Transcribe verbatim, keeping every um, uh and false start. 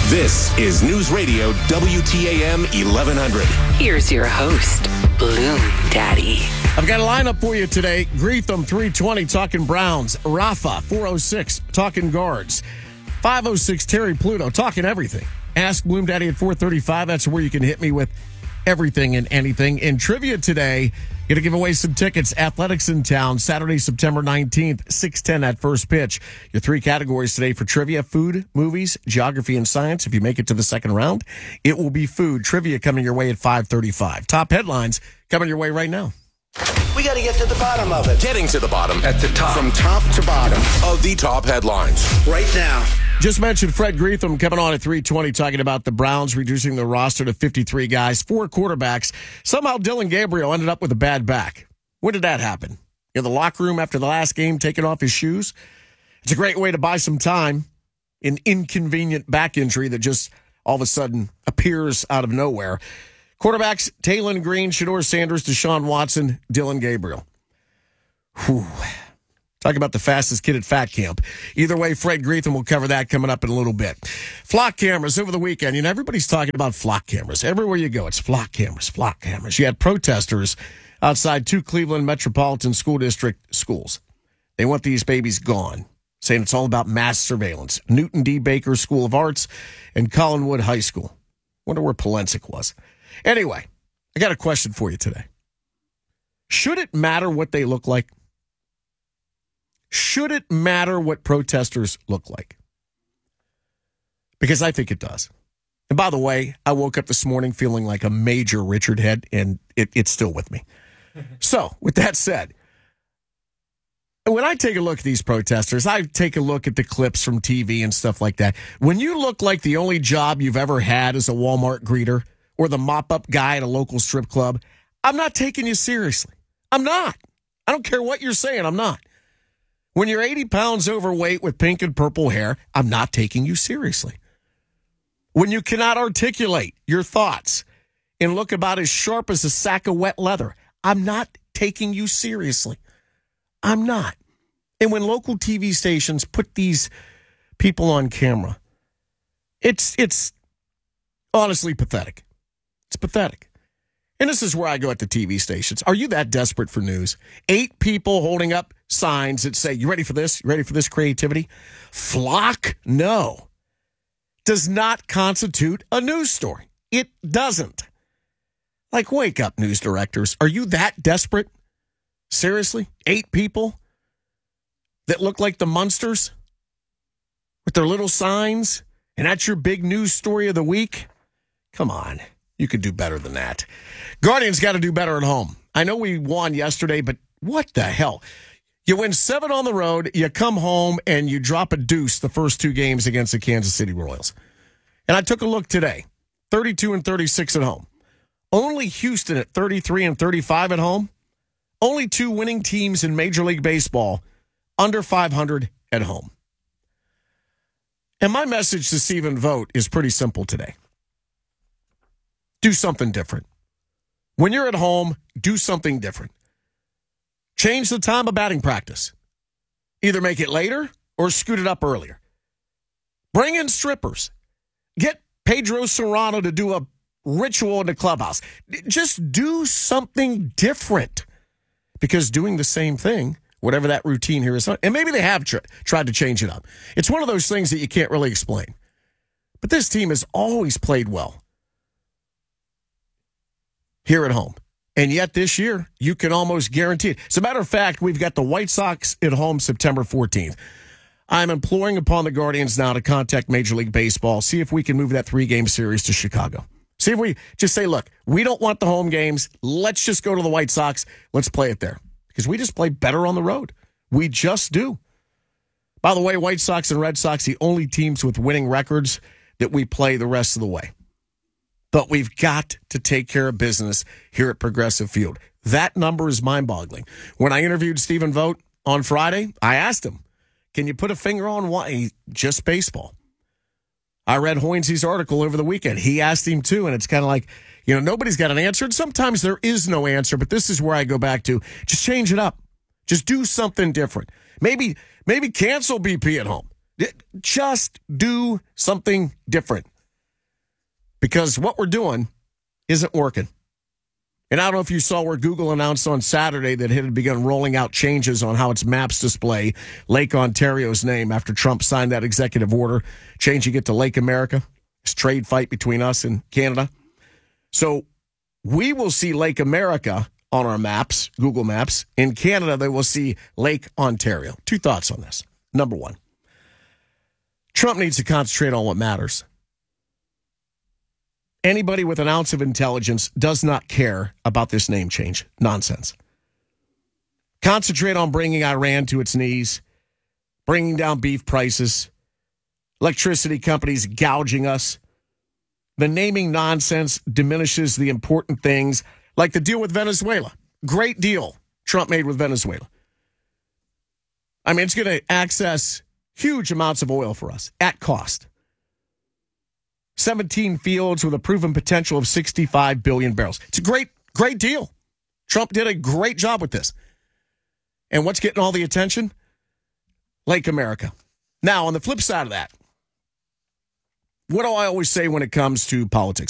This is News Radio W T A M eleven hundred. Here's your host, Bloom Daddy. I've got a lineup for you today. Greetham, three twenty, talking Browns. Rafa, four oh six, talking guards. five oh six, Terry Pluto, talking everything. Ask Bloom Daddy at four thirty-five. That's where you can hit me with everything and anything. In trivia today, going to give away some tickets. Athletics in town, Saturday, September nineteenth, six ten at First Pitch. Your three categories today for trivia: food, movies, geography, and science. If you make it to the second round, it will be food. Trivia coming your way at five thirty-five. Top headlines coming your way right now. We got to get to the bottom of it. Getting to the bottom. At the top. From top to bottom of the top headlines. Right now. Just mentioned Fred Greetham coming on at three twenty, talking about the Browns reducing the roster to fifty-three guys, four quarterbacks. Somehow Dylan Gabriel ended up with a bad back. When did that happen? In the locker room after the last game, taking off his shoes? It's a great way to buy some time. An inconvenient back injury that just all of a sudden appears out of nowhere. Quarterbacks, Taylon Green, Shedeur Sanders, Deshaun Watson, Dylan Gabriel. Whew. Talk about the fastest kid at Fat Camp. Either way, Fred Greetham will cover that coming up in a little bit. Flock cameras over the weekend. You know, everybody's talking about flock cameras. Everywhere you go, it's flock cameras, flock cameras. You had protesters outside two Cleveland Metropolitan School District schools. They want these babies gone, saying it's all about mass surveillance. Newton D. Baker School of Arts and Collinwood High School. Wonder where Polensik was. Anyway, I got a question for you today. Should it matter what they look like? Should it matter what protesters look like? Because I think it does. And by the way, I woke up this morning feeling like a major Richard head, and it, it's still with me. So, with that said, when I take a look at these protesters, I take a look at the clips from T V and stuff like that. When you look like the only job you've ever had is a Walmart greeter or the mop-up guy at a local strip club, I'm not taking you seriously. I'm not. I don't care what you're saying, I'm not. When you're eighty pounds overweight with pink and purple hair, I'm not taking you seriously. When you cannot articulate your thoughts and look about as sharp as a sack of wet leather, I'm not taking you seriously. I'm not. And when local T V stations put these people on camera, it's it's honestly pathetic. It's pathetic. And this is where I go at the T V stations. Are you that desperate for news? Eight people holding up signs that say, you ready for this? You ready for this creativity? Flock? No. Does not constitute a news story. It doesn't. Like, wake up, news directors. Are you that desperate? Seriously? Eight people that look like the Munsters with their little signs? And that's your big news story of the week? Come on. You could do better than that. Guardians got to do better at home. I know we won yesterday, but what the hell? You win seven on the road, you come home, and you drop a deuce the first two games against the Kansas City Royals. And I took a look today, thirty-two and thirty-six at home. Only Houston at thirty-three and thirty-five at home. Only two winning teams in Major League Baseball under five hundred at home. And my message to Stephen Vogt is pretty simple today. Do something different. When you're at home, do something different. Change the time of batting practice. Either make it later or scoot it up earlier. Bring in strippers. Get Pedro Serrano to do a ritual in the clubhouse. Just do something different. Because doing the same thing, whatever that routine here is, and maybe they have tr- tried to change it up. It's one of those things that you can't really explain. But this team has always played well here at home. And yet this year, you can almost guarantee it. As a matter of fact, we've got the White Sox at home September fourteenth. I'm imploring upon the Guardians now to contact Major League Baseball, see if we can move that three-game series to Chicago. See if we just say, look, we don't want the home games. Let's just go to the White Sox. Let's play it there. Because we just play better on the road. We just do. By the way, White Sox and Red Sox, the only teams with winning records that we play the rest of the way. But we've got to take care of business here at Progressive Field. That number is mind-boggling. When I interviewed Stephen Vogt on Friday, I asked him, can you put a finger on why? Just baseball. I read Hoynes's article over the weekend. He asked him too, and it's kind of like, you know, nobody's got an answer. And sometimes there is no answer, but this is where I go back to, just change it up. Just do something different. Maybe, maybe cancel B P at home. Just do something different. because what we're doing isn't working. And I don't know if you saw where Google announced on Saturday that it had begun rolling out changes on how its maps display Lake Ontario's name after Trump signed that executive order, changing it to Lake America. This trade fight between us and Canada. So we will see Lake America on our maps, Google Maps. In Canada, they will see Lake Ontario. Two thoughts on this. Number one, Trump needs to concentrate on what matters. Anybody with an ounce of intelligence does not care about this name change. Nonsense. Concentrate on bringing Iran to its knees, bringing down beef prices, electricity companies gouging us. The naming nonsense diminishes the important things, like the deal with Venezuela. Great deal Trump made with Venezuela. I mean, it's going to access huge amounts of oil for us at cost. seventeen fields with a proven potential of sixty-five billion barrels. It's a great, great deal. Trump did a great job with this. And what's getting all the attention? Lake America. Now, on the flip side of that, what do I always say when it comes to politics?